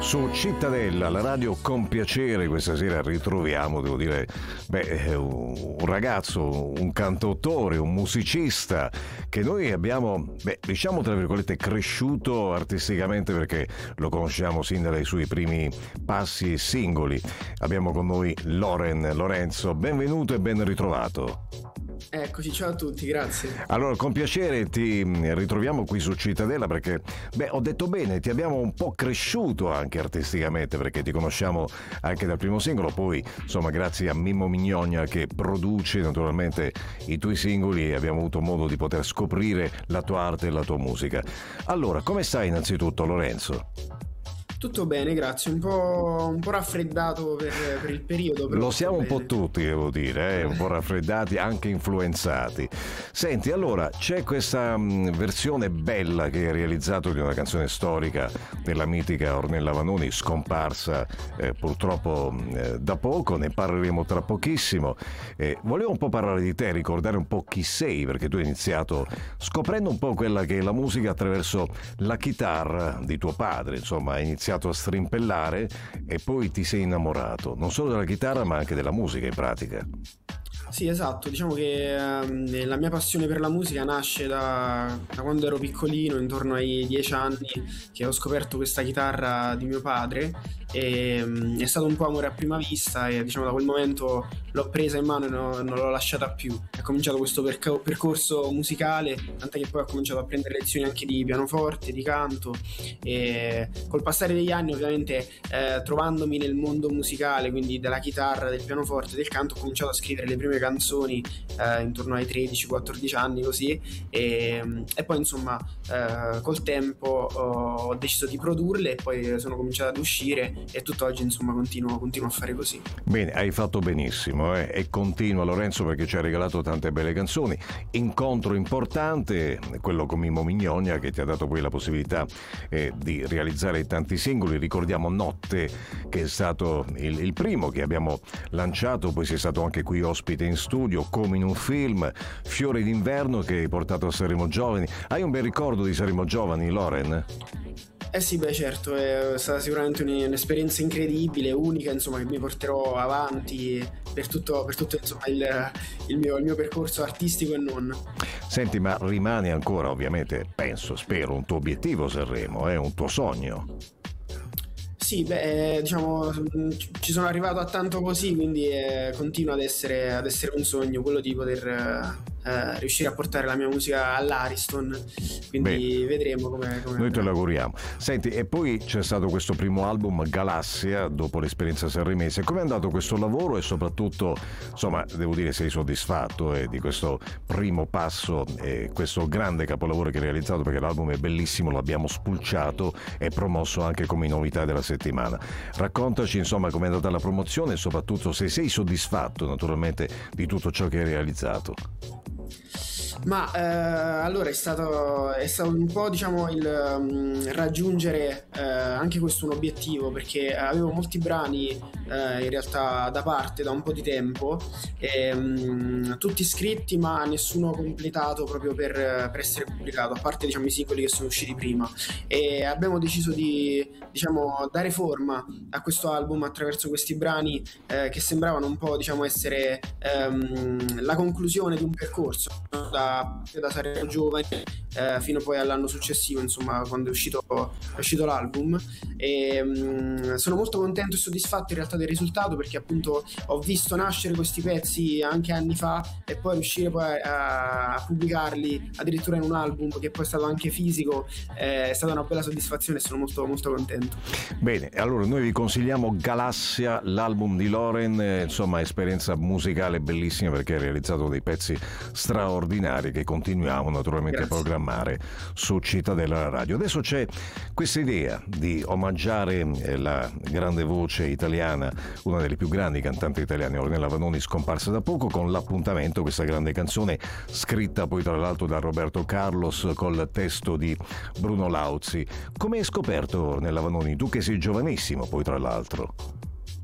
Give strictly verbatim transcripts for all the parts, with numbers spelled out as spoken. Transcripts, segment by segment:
Su Cittadella, la radio con piacere. Questa sera ritroviamo, devo dire, beh, un ragazzo, un cantautore, un musicista che noi abbiamo, beh, diciamo tra virgolette, cresciuto artisticamente, perché lo conosciamo sin dai suoi primi passi e singoli. Abbiamo con noi Loren. Lorenzo, benvenuto e ben ritrovato. Eccoci, ciao a tutti, grazie. Allora, con piacere ti ritroviamo qui su Cittadella perché, beh, ho detto bene, ti abbiamo un po' cresciuto anche artisticamente, perché ti conosciamo anche dal primo singolo, poi insomma grazie a Mimmo Mignonia che produce naturalmente i tuoi singoli abbiamo avuto modo di poter scoprire la tua arte e la tua musica. Allora, come stai innanzitutto, Lorenzo? Tutto bene, grazie, un po', un po' raffreddato per, per il periodo. Lo siamo un po' tutti, devo dire, eh? un po' raffreddati, anche influenzati. Senti, allora, c'è questa mh, versione bella che hai realizzato di una canzone storica della mitica Ornella Vanoni, scomparsa eh, purtroppo eh, da poco, ne parleremo tra pochissimo. Eh, volevo un po' parlare di te, ricordare un po' chi sei, perché tu hai iniziato scoprendo un po' quella che è la musica attraverso la chitarra di tuo padre, insomma, hai iniziato a strimpellare e poi ti sei innamorato non solo della chitarra ma anche della musica in pratica. Sì, esatto, diciamo che ehm, la mia passione per la musica nasce da, da quando ero piccolino, intorno ai dieci anni, che ho scoperto questa chitarra di mio padre e ehm, è stato un po' amore a prima vista e diciamo da quel momento l'ho presa in mano e no, non l'ho lasciata più. È cominciato questo perc- percorso musicale, tant'è che poi ho cominciato a prendere lezioni anche di pianoforte, di canto e col passare degli anni ovviamente eh, trovandomi nel mondo musicale, quindi della chitarra, del pianoforte, del canto, ho cominciato a scrivere le prime canzoni eh, intorno ai tredici quattordici anni così e, e poi insomma eh, col tempo ho deciso di produrle e poi sono cominciato ad uscire e tutt'oggi insomma continuo, continuo a fare così. Bene, hai fatto benissimo eh? e continua Lorenzo perché ci ha regalato tante belle canzoni. Incontro importante, quello con Mimmo Mignonia che ti ha dato poi la possibilità eh, di realizzare tanti singoli. Ricordiamo Notte che è stato il, il primo che abbiamo lanciato, poi sei stato anche qui ospite in studio come in un film. Fiore d'inverno che hai portato a Sanremo Giovani. Hai un bel ricordo di Sanremo Giovani, Loren? Eh sì, beh certo, è stata sicuramente un'esperienza incredibile, unica, insomma, che mi porterò avanti per tutto, per tutto insomma, il, il, mio, il mio percorso artistico e non. Senti, ma rimane ancora, ovviamente, penso, spero, un tuo obiettivo Sanremo, eh? un tuo sogno? Sì, beh, diciamo, ci sono arrivato a tanto così, quindi eh, continua ad essere, ad essere un sogno quello di poter eh, riuscire a portare la mia musica all'Ariston, quindi beh, vedremo come, come noi te lo auguriamo. Senti, e poi c'è stato questo primo album Galassia dopo l'esperienza sanremese. Come è andato questo lavoro e soprattutto, insomma, devo dire, sei soddisfatto eh, di questo primo passo e questo grande capolavoro che hai realizzato, perché l'album è bellissimo, l'abbiamo spulciato e promosso anche come novità della settimana. Raccontaci insomma com'è andata la promozione e soprattutto se sei soddisfatto naturalmente di tutto ciò che hai realizzato. Ma eh, allora è stato, è stato un po' diciamo il um, raggiungere eh, anche questo un obiettivo, perché avevo molti brani eh, in realtà da parte da un po' di tempo e, um, tutti scritti ma nessuno completato proprio per, per essere pubblicato, a parte diciamo i singoli che sono usciti prima, e abbiamo deciso di diciamo dare forma a questo album attraverso questi brani eh, che sembravano un po' diciamo essere um, la conclusione di un percorso da da Sanremo Giovani eh, fino poi all'anno successivo, insomma, quando è uscito, è uscito l'album e mh, sono molto contento e soddisfatto in realtà del risultato, perché appunto ho visto nascere questi pezzi anche anni fa e poi riuscire poi a, a pubblicarli addirittura in un album che poi è stato anche fisico eh, è stata una bella soddisfazione e sono molto molto contento. Bene, allora noi vi consigliamo Galassia, l'album di Loren, eh, insomma esperienza musicale bellissima perché ha realizzato dei pezzi straordinari che continuiamo naturalmente Grazie. a programmare su Cittadella Radio. Adesso c'è questa idea di omaggiare eh, la grande voce italiana, una delle più grandi cantanti italiane, Ornella Vanoni, scomparsa da poco, con l'appuntamento, questa grande canzone scritta poi tra l'altro da Roberto Carlos col testo di Bruno Lauzi. Come hai scoperto Ornella Vanoni? Tu che sei giovanissimo poi tra l'altro.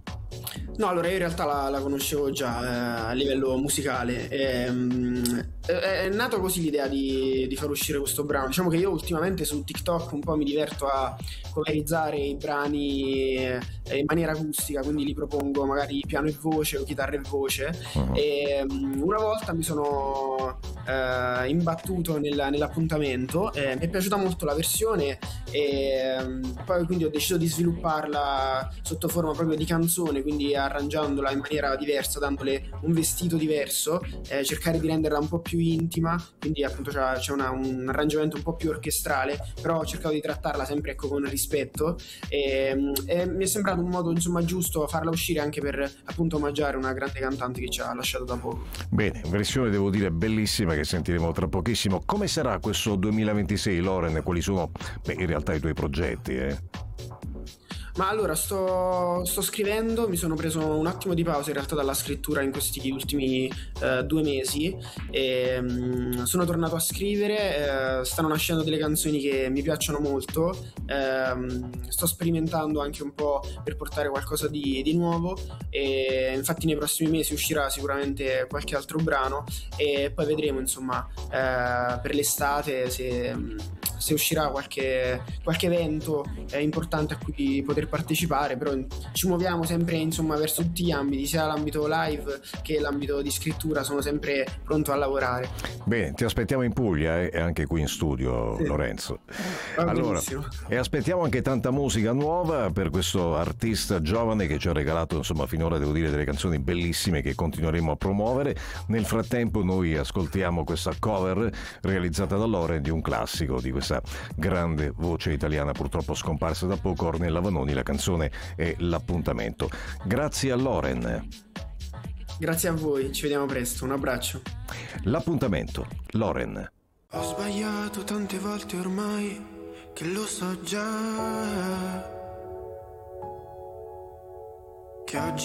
No, allora io in realtà la, la conoscevo già eh, a livello musicale. E, mh, è nato così l'idea di, di far uscire questo brano. Diciamo che io ultimamente su TikTok un po' mi diverto a coverizzare i brani in maniera acustica, quindi li propongo magari piano e voce o chitarra e voce. Uh-huh. E una volta mi sono eh, imbattuto nella, nell'appuntamento, eh, mi è piaciuta molto la versione e poi quindi ho deciso di svilupparla sotto forma proprio di canzone, quindi arrangiandola in maniera diversa, dandole un vestito diverso, eh, cercare di renderla un po' più intima, quindi appunto c'è, c'è una, un arrangiamento un po' più orchestrale, però ho cercato di trattarla sempre ecco con rispetto e, e mi è sembrato un modo insomma giusto farla uscire anche per appunto omaggiare una grande cantante che ci ha lasciato da poco. Bene, versione devo dire bellissima che sentiremo tra pochissimo. Come sarà questo duemilaventisei, Loren? Quali sono beh, in realtà i tuoi progetti? Eh? Ma allora sto, sto scrivendo, mi sono preso un attimo di pausa in realtà dalla scrittura in questi ultimi eh, due mesi e um, sono tornato a scrivere, eh, stanno nascendo delle canzoni che mi piacciono molto, eh, sto sperimentando anche un po' per portare qualcosa di, di nuovo e infatti nei prossimi mesi uscirà sicuramente qualche altro brano e poi vedremo insomma eh, per l'estate se, se uscirà qualche, qualche evento eh, importante a cui poter partecipare, però ci muoviamo sempre insomma verso tutti gli ambiti, sia l'ambito live che l'ambito di scrittura, sono sempre pronto a lavorare. Bene, ti aspettiamo in Puglia eh, e anche qui in studio, sì. Lorenzo. Va allora, benissimo. E aspettiamo anche tanta musica nuova per questo artista giovane che ci ha regalato insomma finora devo dire delle canzoni bellissime che continueremo a promuovere. Nel frattempo noi ascoltiamo questa cover realizzata da Loren di un classico di questa grande voce italiana purtroppo scomparsa da poco, Ornella Vanoni. La canzone è L'appuntamento. Grazie a Loren. Grazie a voi, ci vediamo presto, un abbraccio. L'appuntamento, Loren. Ho sbagliato tante volte ormai, che lo so già, che oggi